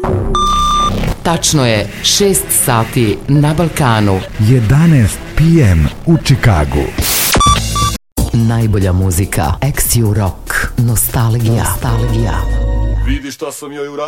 Tačno je 6 sati na Balkanu. 11 p.m. u Čikagu. Najbolja muzika, XU Rock, nostalgija. Vidi šta sam joj uradio.